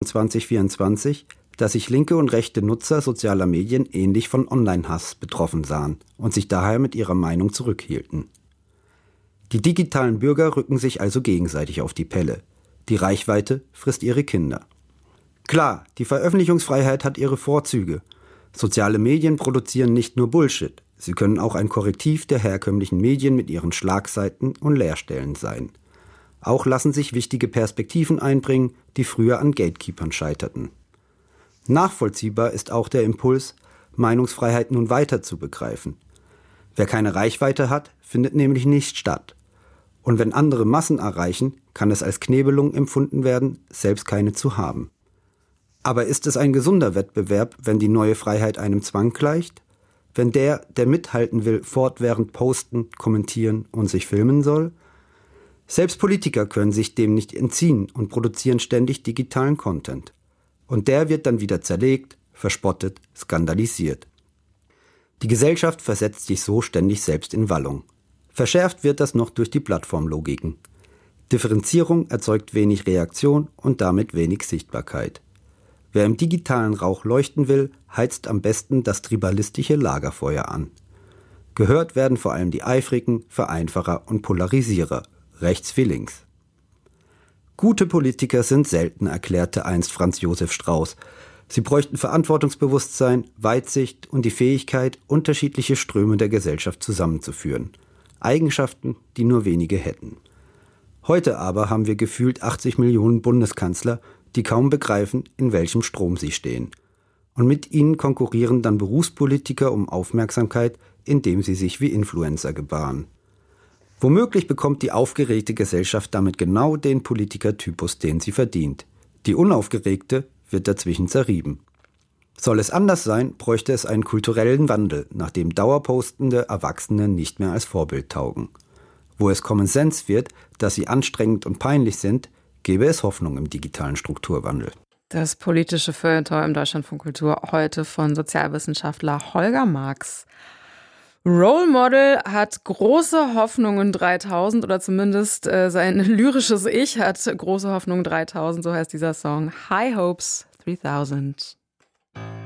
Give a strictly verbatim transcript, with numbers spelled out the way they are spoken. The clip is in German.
zwanzig vierundzwanzig, dass sich linke und rechte Nutzer sozialer Medien ähnlich von Online-Hass betroffen sahen und sich daher mit ihrer Meinung zurückhielten. Die digitalen Bürger rücken sich also gegenseitig auf die Pelle. Die Reichweite frisst ihre Kinder. Klar, die Veröffentlichungsfreiheit hat ihre Vorzüge. Soziale Medien produzieren nicht nur Bullshit, sie können auch ein Korrektiv der herkömmlichen Medien mit ihren Schlagseiten und Leerstellen sein. Auch lassen sich wichtige Perspektiven einbringen, die früher an Gatekeepern scheiterten. Nachvollziehbar ist auch der Impuls, Meinungsfreiheit nun weiter zu begreifen. Wer keine Reichweite hat, findet nämlich nicht statt. Und wenn andere Massen erreichen, kann es als Knebelung empfunden werden, selbst keine zu haben. Aber ist es ein gesunder Wettbewerb, wenn die neue Freiheit einem Zwang gleicht? Wenn der, der mithalten will, fortwährend posten, kommentieren und sich filmen soll? Selbst Politiker können sich dem nicht entziehen und produzieren ständig digitalen Content. Und der wird dann wieder zerlegt, verspottet, skandalisiert. Die Gesellschaft versetzt sich so ständig selbst in Wallung. Verschärft wird das noch durch die Plattformlogiken. Differenzierung erzeugt wenig Reaktion und damit wenig Sichtbarkeit. Wer im digitalen Rauch leuchten will, heizt am besten das tribalistische Lagerfeuer an. Gehört werden vor allem die Eifrigen, Vereinfacher und Polarisierer, rechts wie links. Gute Politiker sind selten, erklärte einst Franz Josef Strauß. Sie bräuchten Verantwortungsbewusstsein, Weitsicht und die Fähigkeit, unterschiedliche Ströme der Gesellschaft zusammenzuführen. Eigenschaften, die nur wenige hätten. Heute aber haben wir gefühlt achtzig Millionen Bundeskanzler, die kaum begreifen, in welchem Strom sie stehen. Und mit ihnen konkurrieren dann Berufspolitiker um Aufmerksamkeit, indem sie sich wie Influencer gebaren. Womöglich bekommt die aufgeregte Gesellschaft damit genau den Politikertypus, den sie verdient. Die unaufgeregte wird dazwischen zerrieben. Soll es anders sein, bräuchte es einen kulturellen Wandel, nachdem dauerpostende Erwachsene nicht mehr als Vorbild taugen. Wo es Common Sense wird, dass sie anstrengend und peinlich sind, gäbe es Hoffnung im digitalen Strukturwandel. Das politische Feuilleton im Deutschlandfunk Kultur heute von Sozialwissenschaftler Holger Marx. Role Model hat große Hoffnungen dreitausend oder zumindest äh, sein lyrisches Ich hat große Hoffnungen dreitausend, so heißt dieser Song. High Hopes dreitausend.